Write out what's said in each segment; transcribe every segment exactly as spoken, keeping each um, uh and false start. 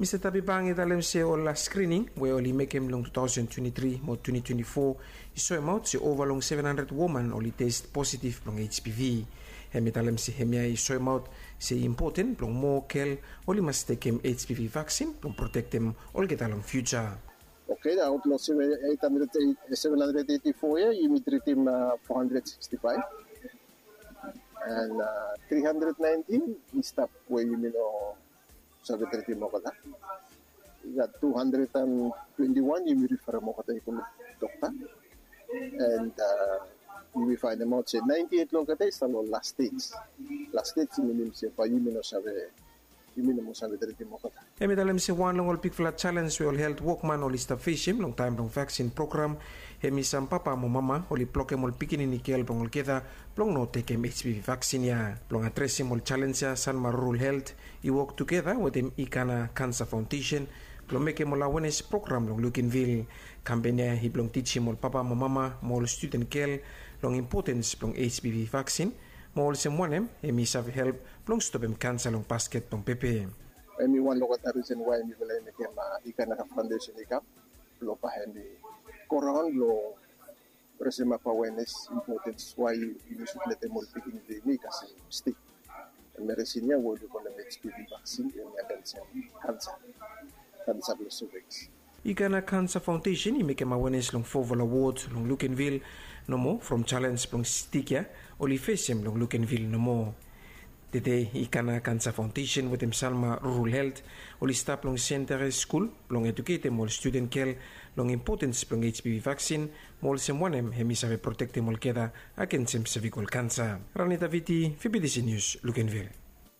Mister Tabibangi talem se ola screening we oli mekem long twenty twenty-three mo twenty twenty-four iso amount se over long seven hundred woman oli test positive long H P V. Hemi talem se hemia iso amount se important long mo kel oli mas takem H P V vaccine long protect them all get along future. Okay, the outlaw seven hundred eighty-four, yeah, you meet him uh, four hundred sixty-five. And uh, three hundred nineteen, he stopped where you know, sabi treaty mo kada. You got two hundred twenty-one, you may refer mo kada yung doctor. And uh, you will find them out, say, ninety-eight long kada is the last stage. Last stage, you may say, pa you may know sabi, you may know sabi treaty mo kada. Emi dalam se one long all pick flat challenge we all held workman oli sta fishim long time long vaccine program. Hemi sam papa mo mama oli ploke mol pikini ni kel pong keda plong no take H P V vaccine ya. Plong addressing mol challenge ya San Marul Health. I work together with them Ikana Cancer Foundation. Plong make mol awareness program long Lukinville. Campaign hi plong teach mol papa mo mama mol student kel long importance plong H P V vaccine. Mol sem one hemi save help plong stop em cancer long basket plong pepe. Emi one look at the reason why mi bela mi kema Ikana Foundation ikap. Lo pa hemi koron lo resema pa awareness importance why you should let them all picking the make as stick. Meresinya wo do kon H P V vaccine yung cancer cancer cancer lo cervix. Ikana Cancer Foundation i make awareness long Foval Award long Lukinville no mo from challenge long stikia oli fesem long Lukinville no mo. Today, Ikana Cancer Foundation with them Salma Rural Health oli stop long center school long educate mol student kel long importance long H P V vaccine mol sem wanem hemi save protect mol keda against sem cervical cancer. Ranita Viti, F B D C News, Lukinville.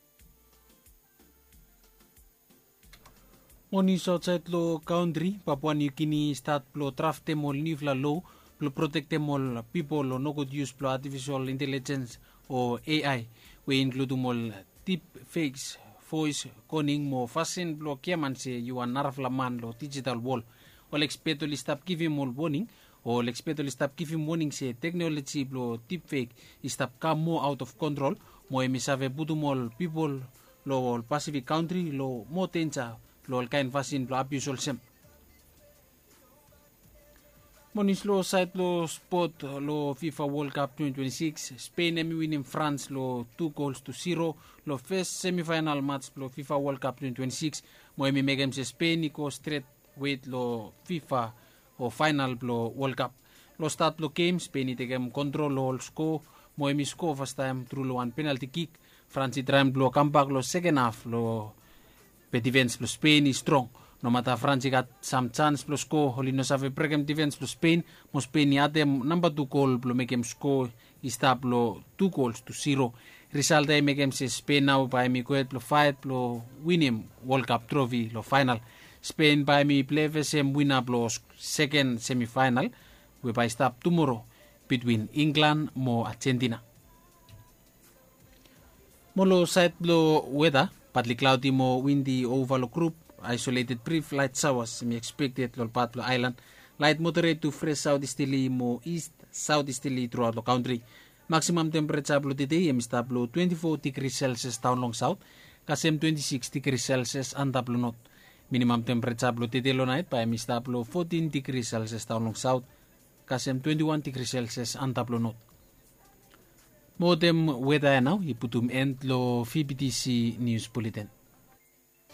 Oni outside lo country, Papua New Guinea start plo draft mol nifla law plo protect mol people lo no good use plo artificial intelligence o A I. We include mol deep fakes voice koning mo fasin plo kiaman se yuan naraflaman lo digital wall. Ol expeto li stop giving mol warning o expeto li stop giving warning se technology plo deep fake stop come more out of control mo emisave butu mol people lo Pacific country lo mo tencha lo kain fasin plo abuse sem. Monis lo site lo spot lo FIFA World Cup twenty twenty-six. Spain emi winning France lo two goals to zero. Lo first semi-final match lo FIFA World Cup twenty twenty-six. Mo emi megem se Spain iko straight weight lo FIFA o final lo World Cup. Lo start lo game Spain itegem control lo score. Mo emi score first time through lo one penalty kick. France itram lo comeback lo second half lo pe defense lo Spain is strong. No matter France got some chance plus score, holi no save pregem defense plus Spain, mo Spain yate number two goal plus mekem score istap lo two goals to zero. Result ay mekem se Spain now by mi kuet plus fight plus win him World Cup trophy lo final. Spain by mi play same winner plus second semi-final, we by stop tomorrow between England mo Argentina. Molo side lo weather, partly cloudy mo windy over group. Isolated brief light showers may expected lol Patlo Island. Light moderate to fresh southeasterly mo east southeasterly throughout the country. Maximum temperature below today is below twenty-four degrees Celsius down long south, kasem twenty-six degrees Celsius and below north. Minimum temperature below today low night by is below fourteen degrees Celsius down long south, kasem twenty-one degrees Celsius and below north. Modem weather now iputum end lo F B D C News Bulletin.